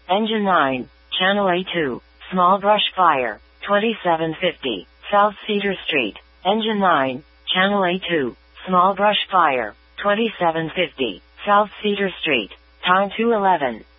Engine 9, Channel A2, Small Brush Fire, 2750, South Cedar Street. Engine 9, Channel A2, Small Brush Fire, 2750, South Cedar Street. Time 2:11.